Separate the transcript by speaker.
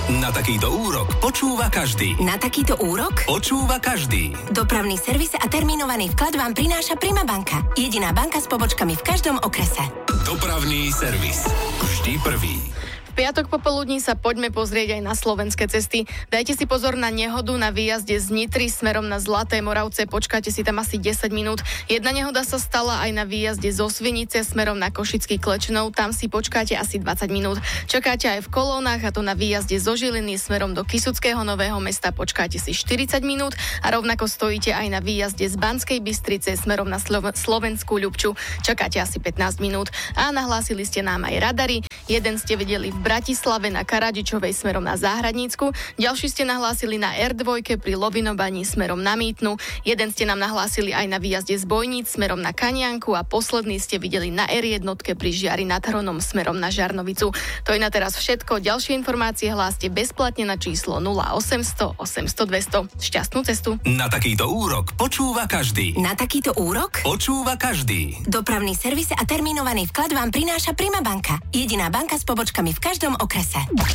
Speaker 1: Na takýto úrok počúva každý.
Speaker 2: Na takýto úrok?
Speaker 1: Počúva každý.
Speaker 2: Dopravný servis a termínovaný vklad vám prináša Prima banka. Jediná banka s pobočkami v každom okrese.
Speaker 1: Dopravný servis. Vždy prvý.
Speaker 3: V piatok popoludní sa poďme pozrieť aj na slovenské cesty. Dajte si pozor na nehodu na výjazde z Nitry smerom na Zlaté Moravce. Počkáte si tam asi 10 minút. Jedna nehoda sa stala aj na výjazde zo Svinice smerom na Košický Klečnov. Tam si počkáte asi 20 minút. Čakáte aj v kolónach, a to na výjazde zo Žiliny smerom do Kysuckého Nového Mesta. Počkáte si 40 minút a rovnako stojíte aj na výjazde z Banskej Bystrice smerom na Slovenskú Ľubču. Čakáte asi 15 minút. A nahlásili ste nám aj radary. Jeden ste videli v Bratislave na Karadičovej smerom na Záhradnícku, ďalší ste nahlásili na R2 pri Lovinobaní smerom na Mýtnu, jeden ste nám nahlásili aj na výjazde z Bojníc smerom na Kanianku a posledný ste videli na R1 pri Žiari nad Hronom smerom na Žarnovicu. To je na teraz všetko. Ďalšie informácie hláste bezplatne na číslo 0800 800 200. Šťastnú cestu.
Speaker 1: Na takýto úrok počúva každý.
Speaker 2: Na takýto úrok?
Speaker 1: Počúva každý.
Speaker 2: Dopravný servis a termínovaný vklad vám prináša Prima banka. Jediná banka s pobočkami v každom okrese.